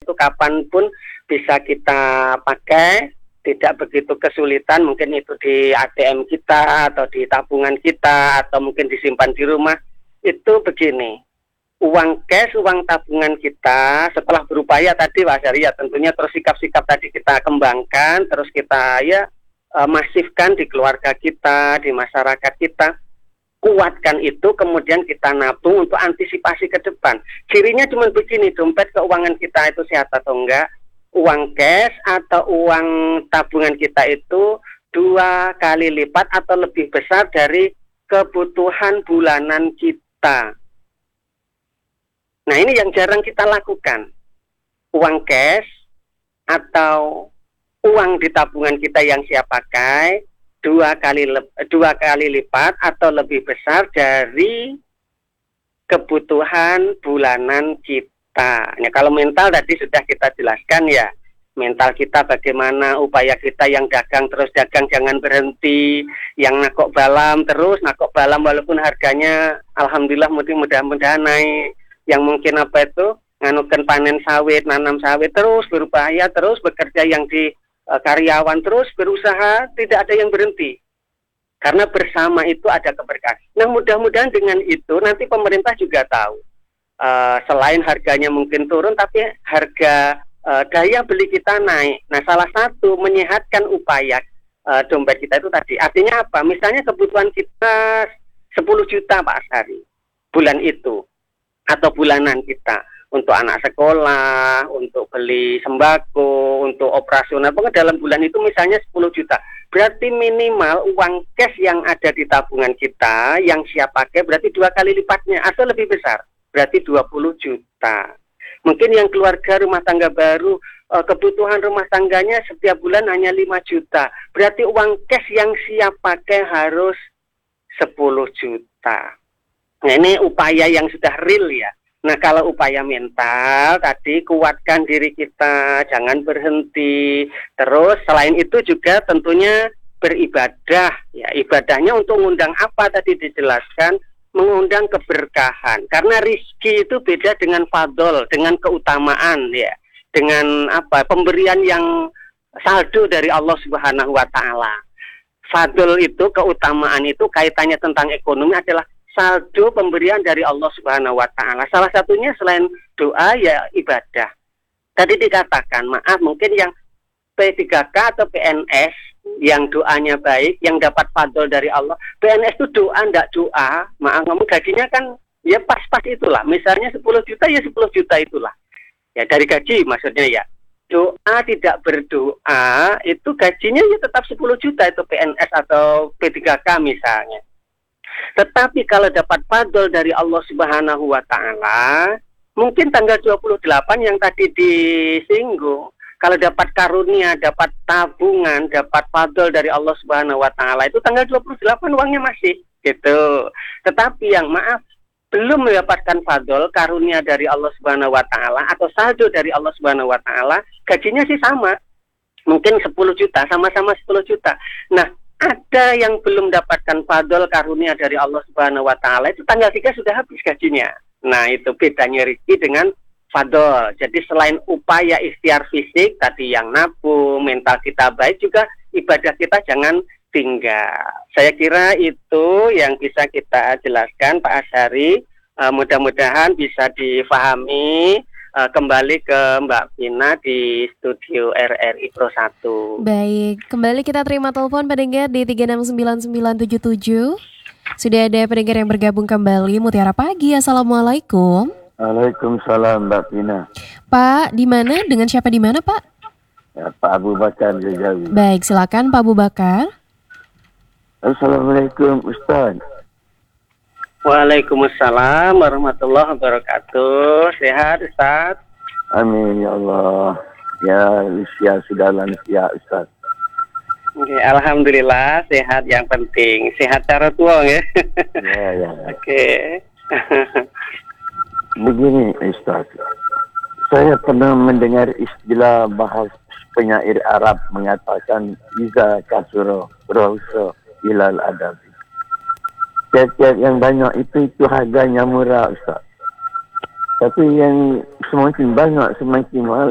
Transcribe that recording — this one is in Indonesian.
itu kapanpun bisa kita pakai, tidak begitu kesulitan, mungkin itu di ATM kita atau di tabungan kita atau mungkin disimpan di rumah. Itu begini, uang cash, uang tabungan kita setelah berupaya tadi Pak Syari ya tentunya terus sikap-sikap tadi kita kembangkan, terus kita masifkan di keluarga kita, di masyarakat kita. Kuatkan itu, kemudian kita nabung untuk antisipasi ke depan. Cirinya cuma begini, dompet keuangan kita itu sehat atau enggak, uang cash atau uang tabungan kita itu 2 kali lipat atau lebih besar dari kebutuhan bulanan kita. Nah ini yang jarang kita lakukan. Uang cash atau uang di tabungan kita yang siap pakai 2 kali lipat atau lebih besar dari kebutuhan bulanan kita. Nah, kalau mental tadi sudah kita jelaskan ya. Mental kita bagaimana, upaya kita yang dagang terus dagang jangan berhenti, yang nakok balam terus nakok balam walaupun harganya alhamdulillah mudah-mudahan naik. Yang mungkin nganukan panen sawit, nanam sawit terus berupaya, terus bekerja yang di karyawan terus berusaha, tidak ada yang berhenti. Karena bersama itu ada keberkahan. Nah mudah-mudahan dengan itu nanti pemerintah juga tahu. Selain harganya mungkin turun, tapi harga daya beli kita naik. Nah salah satu menyehatkan upaya dompet kita itu tadi. Artinya apa? Misalnya kebutuhan kita 10 juta Pak Asyari bulan itu. Atau bulanan kita. Untuk anak sekolah, untuk beli sembako, untuk operasional, pokoknya dalam bulan itu misalnya 10 juta. Berarti minimal uang cash yang ada di tabungan kita, yang siap pakai, berarti 2 kali lipatnya, atau lebih besar, berarti 20 juta. Mungkin yang keluarga rumah tangga baru, kebutuhan rumah tangganya setiap bulan hanya 5 juta. Berarti uang cash yang siap pakai harus 10 juta. Nah ini upaya yang sudah real ya. Nah kalau upaya mental tadi kuatkan diri kita, jangan berhenti. Terus selain itu juga tentunya beribadah. Ya ibadahnya untuk mengundang apa tadi dijelaskan, mengundang keberkahan. Karena rizki itu beda dengan fadol, dengan keutamaan ya, dengan pemberian yang saldo dari Allah Subhanahu Wa Taala. Fadol itu, keutamaan itu kaitannya tentang ekonomi adalah saldo pemberian dari Allah Subhanahu Wa Taala. Salah satunya selain doa ya ibadah. Tadi dikatakan, maaf mungkin yang P3K atau PNS yang doanya baik, yang dapat fadl dari Allah. PNS itu doa, enggak doa, maaf ngomong gajinya kan ya pas-pas itulah. Misalnya 10 juta ya 10 juta itulah. Ya dari gaji maksudnya ya. Doa tidak berdoa itu gajinya ya tetap 10 juta itu PNS atau P3K misalnya. Tetapi kalau dapat fadl dari Allah Subhanahu Wa Taala, mungkin tanggal 28 yang tadi disinggung, kalau dapat karunia, dapat tabungan, dapat fadl dari Allah Subhanahu Wa Taala itu tanggal 28 uangnya masih gitu. Tetapi yang maaf belum mendapatkan fadl karunia dari Allah Subhanahu Wa Taala atau saldo dari Allah Subhanahu Wa Taala, gajinya sih sama. Mungkin 10 juta, sama-sama 10 juta. Nah, ada yang belum dapatkan fadl karunia dari Allah Subhanahu Wa Taala itu tanggal 3 sudah habis gajinya. Nah itu bedanya rezeki dengan fadl. Jadi selain upaya ikhtiar fisik tadi yang nabung, mental kita baik, juga ibadah kita jangan tinggal. Saya kira itu yang bisa kita jelaskan Pak Asyari. Mudah-mudahan bisa difahami. Kembali ke Mbak Vina di studio RRI Pro 1. Baik, kembali kita terima telepon pendengar di 369977. Sudah ada pendengar yang bergabung kembali. Mutiara Pagi, Assalamualaikum. Waalaikumsalam Mbak Vina. Pak, di mana? Dengan siapa di mana Pak? Ya, Pak Abu Bakar Jajawi. Baik, silakan Pak Abu Bakar. Assalamualaikum Ustaz. Waalaikumsalam warahmatullahi wabarakatuh. Sehat Ustaz? Amin ya Allah. Ya usia sudah lansia Ustaz. Oke, alhamdulillah sehat yang penting. Sehat cara tua ya. Ya. Oke. Begini Ustaz. Saya pernah mendengar istilah bahasa penyair Arab mengatakan iza kasuro rohso ilal adabi. Tiap-tiap yang banyak itu harganya murah Ustaz. Tapi yang semakin banyak semakin mahal